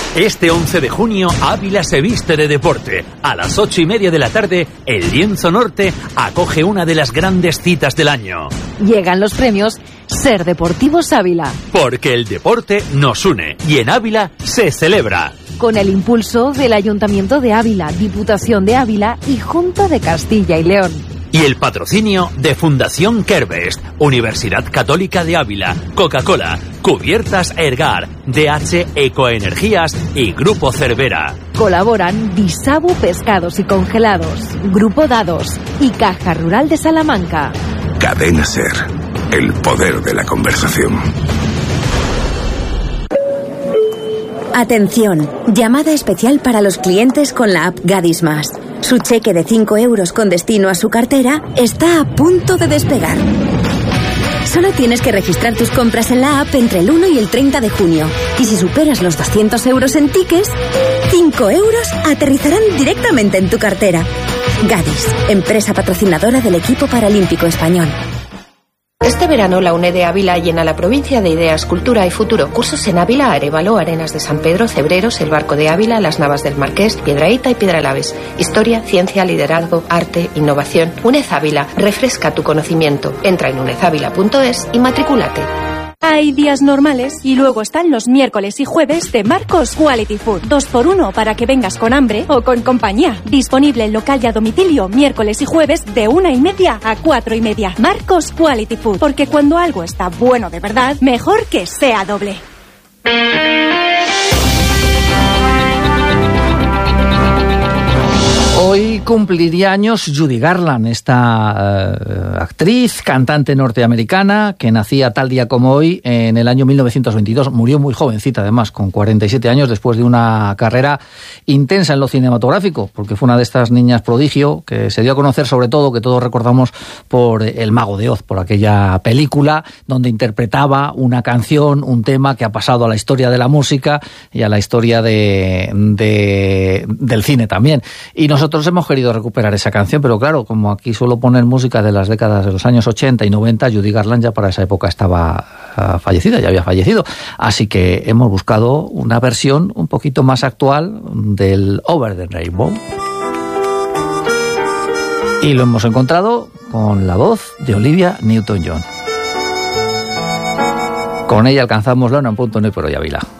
Este 11 de junio, Ávila se viste de deporte. A las 8:30 de la tarde, el Lienzo Norte acoge una de las grandes citas del año. Llegan los premios Ser Deportivos Ávila. Porque el deporte nos une y en Ávila se celebra. Con el impulso del Ayuntamiento de Ávila, Diputación de Ávila y Junta de Castilla y León. Y el patrocinio de Fundación Kerbest, Universidad Católica de Ávila, Coca-Cola, Cubiertas Ergar, DH Ecoenergías y Grupo Cervera. Colaboran Disabu Pescados y Congelados, Grupo Dados y Caja Rural de Salamanca. Cadena Ser, el poder de la conversación. Atención, llamada especial para los clientes con la app Gadis Más. Su cheque de 5 euros con destino a su cartera está a punto de despegar. Solo tienes que registrar tus compras en la app entre el 1 y el 30 de junio. Y si superas los 200 euros en tickets, 5 euros aterrizarán directamente en tu cartera. Gadis, empresa patrocinadora del equipo paralímpico español. Este verano la UNED de Ávila llena la provincia de ideas, cultura y futuro. Cursos en Ávila, Arévalo, Arenas de San Pedro, Cebreros, El Barco de Ávila, Las Navas del Marqués, Piedrahíta y Piedralaves. Historia, ciencia, liderazgo, arte, innovación. UNED Ávila, refresca tu conocimiento. Entra en unedavila.es y matricúlate. Hay días normales y luego están los miércoles y jueves de Marcos Quality Food. 2x1 para que vengas con hambre o con compañía. Disponible en local y a domicilio miércoles y jueves de 1:30 a 4:30. Marcos Quality Food. Porque cuando algo está bueno de verdad, mejor que sea doble. Hoy cumpliría años Judy Garland, esta actriz, cantante norteamericana, que nacía tal día como hoy en el año 1922. Murió muy jovencita, además, con 47 años, después de una carrera intensa en lo cinematográfico, porque fue una de estas niñas prodigio que se dio a conocer, sobre todo, que todos recordamos por El Mago de Oz, por aquella película donde interpretaba una canción, un tema que ha pasado a la historia de la música y a la historia del cine también. Y nosotros hemos querido recuperar esa canción, pero claro, como aquí suelo poner música de las décadas de los años 80 y 90, Judy Garland ya para esa época estaba fallecida, ya había fallecido. Así que hemos buscado una versión un poquito más actual del Over the Rainbow. Y lo hemos encontrado con la voz de Olivia Newton-John. Con ella alcanzamos la 1 en punto, no hay por hoy, Ávila.